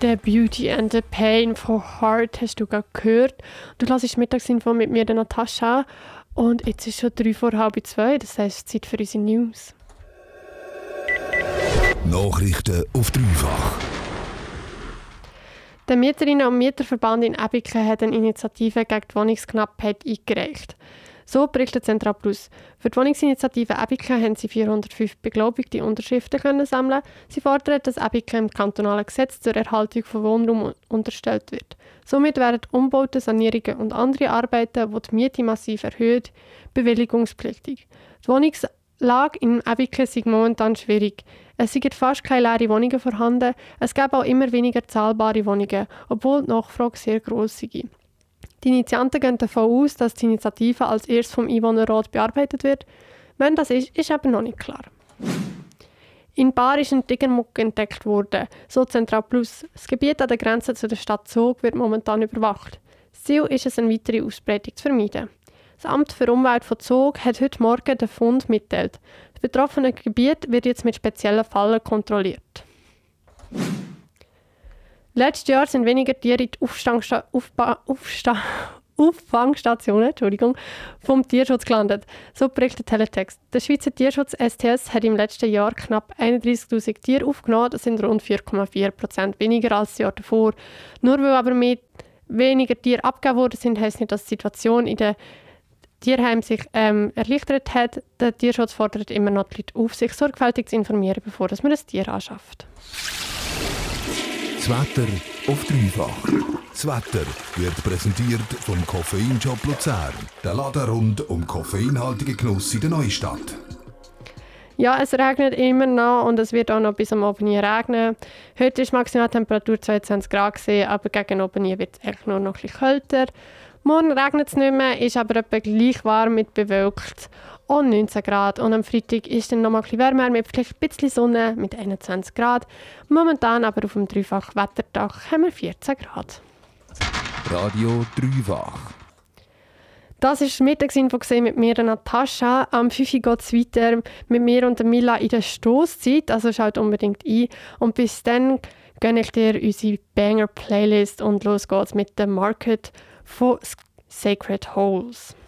The Beauty and the Pain von Heart hast du gerade gehört. Du hörst die Mittagsinfo mit mir, der Natascha. Und jetzt ist schon 2:03, das heisst Zeit für unsere News. Nachrichten auf dreifach. Der Mieterinnen- und Mieterverband in Abiken hat eine Initiative gegen die Wohnungsknappheit eingereicht. So berichtet Central Plus. Für die Wohnungsinitiative Abiken haben sie 405 beglaubigte Unterschriften können sammeln. Sie fordern, dass Abiken im kantonalen Gesetz zur Erhaltung von Wohnraum unterstellt wird. Somit werden Umbauten, Sanierungen und andere Arbeiten, die die Miete massiv erhöhen, bewilligungspflichtig. Die Wohnungslage in Abiken ist momentan schwierig. Es sind fast keine leeren Wohnungen vorhanden. Es gibt auch immer weniger zahlbare Wohnungen, obwohl die Nachfrage sehr gross ist. Die Initianten gehen davon aus, dass die Initiative als erstes vom Einwohnerrat bearbeitet wird. Wenn das ist aber noch nicht klar. In Bar ist ein Tigermuck entdeckt worden, so Central Plus. Das Gebiet an der Grenze zu der Stadt Zug wird momentan überwacht. Das Ziel ist es, eine weitere Ausbreitung zu vermeiden. Das Amt für Umwelt von Zug hat heute Morgen den Fund mitgeteilt. Das betroffene Gebiet wird jetzt mit speziellen Fallen kontrolliert. Letztes Jahr sind weniger Tiere in die Auffangstationen vom Tierschutz gelandet. So berichtet Teletext. Der Schweizer Tierschutz STS hat im letzten Jahr knapp 31'000 Tiere aufgenommen. Das sind rund 4,4% weniger als das Jahr davor. Nur weil aber weniger Tiere abgegeben worden sind, heisst nicht, dass die Situation in den Tierheimen sich erleichtert hat. Der Tierschutz fordert immer noch die Leute auf, sich sorgfältig zu informieren, bevor man ein Tier anschafft. Das Wetter auf dreifach. Das Wetter wird präsentiert vom Koffeinshop Luzern. Der Laden rund um koffeinhaltige Genuss in der Neustadt. Ja, es regnet immer noch und es wird auch noch bis am Abend regnen. Heute ist Maximaltemperatur 22 Grad gewesen, aber gegen Abend wird es echt nur noch ein bisschen kälter. Morgen regnet es nicht mehr, ist aber etwa gleich warm mit bewölkt und 19 Grad. Und am Freitag ist dann noch mal ein bisschen wärmer mit vielleicht ein bisschen Sonne mit 21 Grad. Momentan aber auf dem Dreifach-Wetterdach haben wir 14 Grad. Radio Dreifach. Das war das Mittagsinfo mit mir, Natascha. Am 5 Uhr geht es weiter mit mir und Mila in der Stosszeit, also schaut unbedingt ein. Und bis dann gönne ich dir unsere Banger-Playlist und los geht's mit dem Market von Sacred Holes.